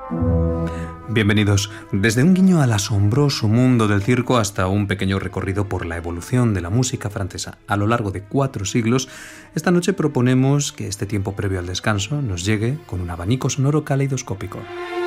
Bienvenidos. Desde un guiño al asombroso mundo del circo hasta un pequeño recorrido por la evolución de la música francesa a lo largo de 4 siglos, esta noche proponemos que este tiempo previo al descanso nos llegue con un abanico sonoro caleidoscópico.